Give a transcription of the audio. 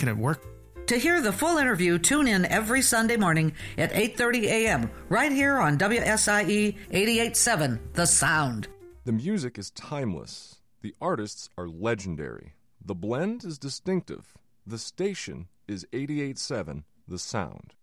making it work. To hear the full interview, tune in every Sunday morning at 8:30 a.m. right here on WSIE 88.7 The Sound. The music is timeless. The artists are legendary. The blend is distinctive. The station is 88.7 The Sound.